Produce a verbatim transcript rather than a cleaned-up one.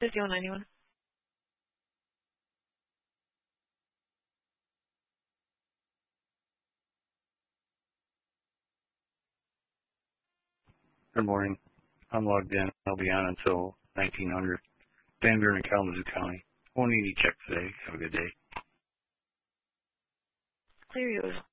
fifty-one ninety-one. Good morning. I'm logged in. I'll be on until nineteen hundred. Van Buren, Kalamazoo County. Won't need any check today. Have a good day. Clear yours.